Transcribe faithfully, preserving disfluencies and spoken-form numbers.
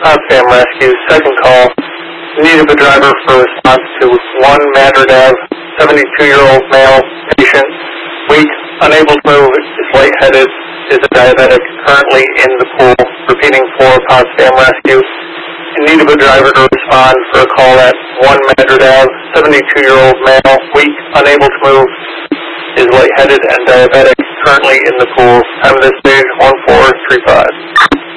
Potsdam Rescue, second call. Need of a driver for response to one Madrid Ave, seventy-two-year-old male patient, weak, unable to move, is lightheaded, is a diabetic, currently in the pool. Repeating for Potsdam Rescue. In need of a driver to respond for a call at one Madrid Ave, seventy-two-year-old male, weak, unable to move, is lightheaded and diabetic, currently in the pool. Time of this stage, one four three five.